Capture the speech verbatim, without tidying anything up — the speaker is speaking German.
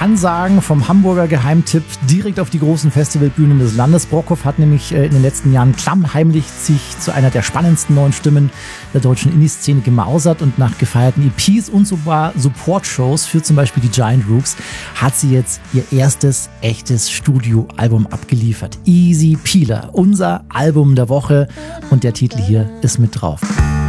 kann sagen, vom Hamburger Geheimtipp direkt auf die großen Festivalbühnen des Landes. Brockhoff hat nämlich in den letzten Jahren klammheimlich sich zu einer der spannendsten neuen Stimmen der deutschen Indie-Szene gemausert und nach gefeierten E Ps und sogar Support-Shows für zum Beispiel die Giant Rooks hat sie jetzt ihr erstes echtes Studioalbum abgeliefert. Easy Peeler, unser Album der Woche und der Titel hier ist mit drauf.